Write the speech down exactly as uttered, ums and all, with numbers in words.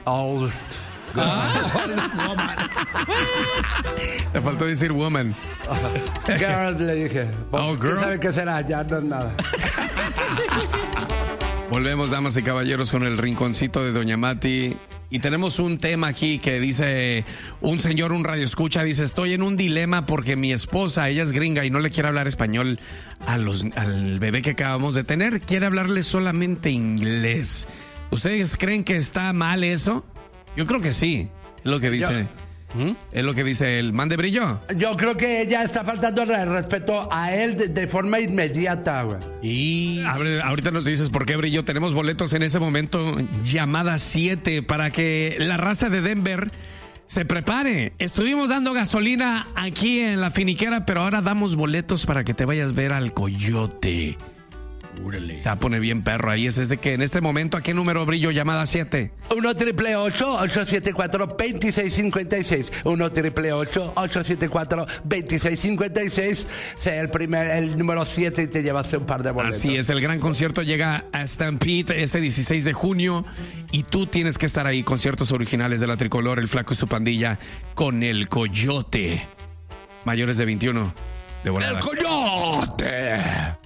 old. Ah. Te faltó decir woman. Girl, le dije. Pues, Oh, ¿quién girl. sabe qué será? Ya no es nada. Volvemos, damas y caballeros, con el rinconcito de Doña Mati. Y tenemos un tema aquí que dice un señor, un radioescucha, dice: estoy en un dilema porque mi esposa, ella es gringa y no le quiere hablar español a los, al bebé que acabamos de tener. Quiere hablarle solamente inglés. ¿Ustedes creen que está mal eso? Yo creo que sí. Es lo que dice. ¿Mm? Es lo que dice el man de brillo. Yo creo que ella está faltando el respeto a él de, de forma inmediata, güey. Y ahorita nos dices por qué brillo. Tenemos boletos en ese momento. Llamada siete para que la raza de Denver se prepare. Estuvimos dando gasolina aquí en la finiquera, pero ahora damos boletos para que te vayas a ver al Coyote. Úrale. Se va a poner bien perro ahí. Es desde que en este momento, ¿a qué número brillo? Llamada siete. uno triple ocho, ocho siete cuatro, dos seis cinco seis. uno triple ocho, ocho siete cuatro, dos seis cinco seis. Sea el primer, el número siete y te llevas un par de boletos. Así es, el gran concierto llega a Stampede este dieciséis de junio y tú tienes que estar ahí. Conciertos originales de la Tricolor, El Flaco y su pandilla con el Coyote. Mayores de veintiuno. De volada. ¡El Coyote!